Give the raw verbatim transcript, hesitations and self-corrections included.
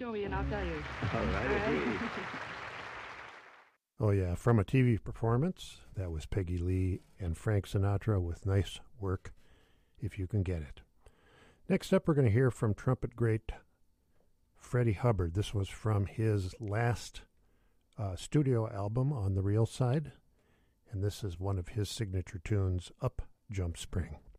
movie, and I'll tell you. All right, agree. Oh, yeah, from a T V performance, that was Peggy Lee and Frank Sinatra with Nice Work, If You Can Get It. Next up, we're going to hear from trumpet great Freddie Hubbard. This was from his last uh, studio album on the real side, and this is one of his signature tunes, Up Jump Spring.